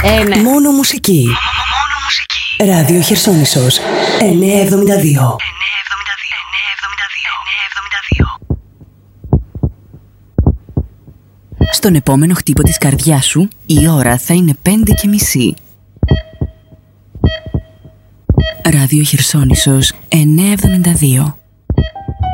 Ναι. Μόνο μουσική. Ράδιο Χερσόνησος 972. Στον επόμενο χτύπο της καρδιάς σου η ώρα θα είναι 5:30. Ράδιο Χερσόνησος 972.